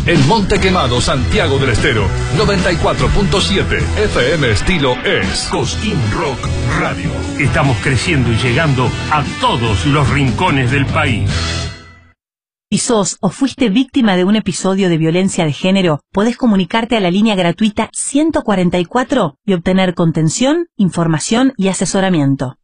En Monte Quemado, Santiago del Estero, 94.7 FM estilo es Cosquín Rock Radio. Estamos creciendo y llegando a todos los rincones del país. Si sos o fuiste víctima de un episodio de violencia de género, podés comunicarte a la línea gratuita 144 y obtener contención, información y asesoramiento.